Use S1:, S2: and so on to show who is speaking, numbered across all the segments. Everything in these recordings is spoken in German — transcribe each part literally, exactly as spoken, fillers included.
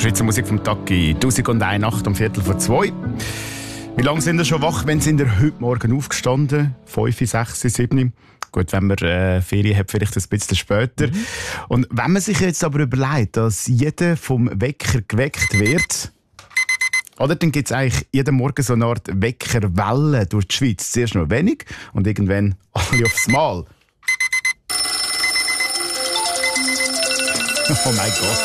S1: Schweizer Musik vom Taki. tausend und eine Nacht um Viertel vor zwei. Wie lange sind ihr schon wach? Wenn sind ihr heute Morgen aufgestanden? Fünf, sechs, sieben? Gut, wenn man äh, Ferien hat, vielleicht ein bisschen später. Mhm. Und wenn man sich jetzt aber überlegt, dass jeder vom Wecker geweckt wird, oder, dann gibt es eigentlich jeden Morgen so eine Art Weckerwelle durch die Schweiz. Zuerst noch wenig und irgendwann alle aufs Mal. Oh mein Gott.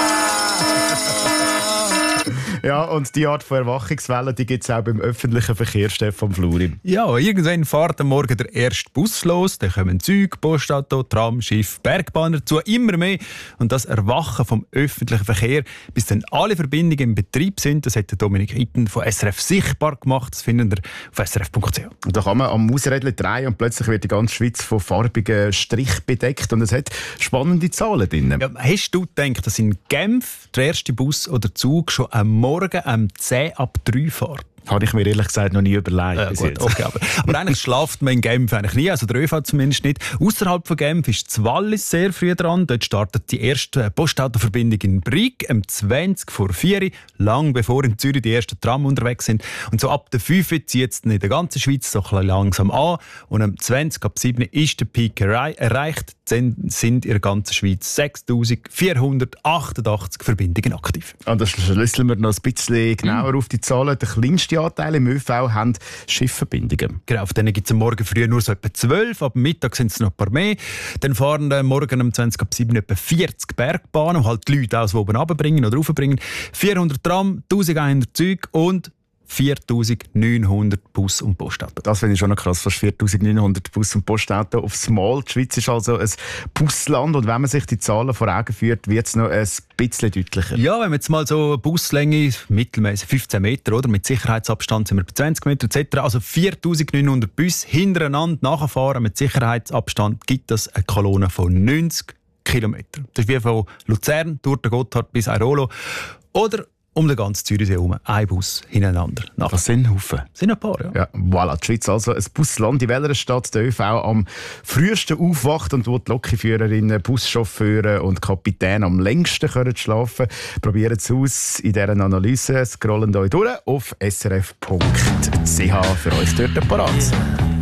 S1: Ja, und die Art von Erwachungswelle, die gibt es auch beim öffentlichen Verkehr, Stefan Fluri.
S2: Ja, irgendwann fährt am Morgen der erste Bus los, dann kommen Züge, Postauto, Tram, Schiff, Bergbahn dazu, immer mehr. Und das Erwachen vom öffentlichen Verkehr, bis dann alle Verbindungen im Betrieb sind, das hat Dominik Itten von S R F sichtbar gemacht. Das finden wir auf s r f punkt c h.
S1: Und da kann man am Mausrädchen drehen und plötzlich wird die ganze Schweiz von farbigen Strichen bedeckt und es hat spannende Zahlen drin.
S2: Ja, hast du gedacht, dass in Genf der erste Bus oder Zug schon am Morgen um zehn ab drei fährt?
S1: Habe ich mir ehrlich gesagt noch nie überlegt.
S2: Ja,
S1: bis
S2: gut,
S1: jetzt.
S2: okay, aber, aber eigentlich schlaft man in Genf eigentlich nie, also der ÖV zumindest nicht. Außerhalb von Genf ist das Wallis sehr früh dran. Dort startet die erste Postautoverbindung in Brig um zwanzig vor vier, lang bevor in Zürich die ersten Tram unterwegs sind. Und so ab der fünf zieht es in der ganzen Schweiz so ein bisschen langsam an. Und um zwanzig ab sieben ist der Peak erreicht. Dann sind in der ganzen Schweiz sechstausendvierhundertachtundachtzig Verbindungen aktiv.
S1: Und das schlüsseln wir noch ein bisschen genauer mm. auf die Zahlen. Der kleinste Anteil im ÖV haben Schiffverbindungen.
S2: Genau, auf denen gibt es am Morgen früh nur so etwa zwölf, ab Mittag sind es noch ein paar mehr. Dann fahren am Morgen um zwanzig ab sieben etwa vierzig Bergbahnen, die halt die Leute aus oben runterbringen oder raufbringen. vierhundert Tram, eintausendeinhundert Züge und viertausendneunhundert Bus- und Postauto.
S1: Das finde ich schon noch krass, fast viertausendneunhundert Bus- und Postauto aufs Mal. Die Schweiz ist also ein Busland und wenn man sich die Zahlen vor Augen führt, wird es noch ein bisschen deutlicher.
S2: Ja, wenn man jetzt mal so Buslänge, mittelmäßig fünfzehn Meter, oder? Mit Sicherheitsabstand sind wir bei zwanzig Meter et cetera. Also viertausendneunhundert Busse hintereinander nachfahren mit Sicherheitsabstand, gibt das eine Kolonne von neunzig Kilometern. Das ist wie von Luzern durch den Gotthard bis Airolo. Oder um den ganzen Zürichsee herum, ein Bus hintereinander.
S1: Das sind Haufen.
S2: Das sind ein paar, ja.
S1: Ja, voilà, die Schweiz also ein Busland, in welcher Stadt der ÖV am frühesten aufwacht und wo die Lokführerinnen, Buschauffeure und Kapitäne am längsten können schlafen können. Probiert es aus in dieser Analyse. Scrollen euch durch auf s r f punkt c h für uns dort parat.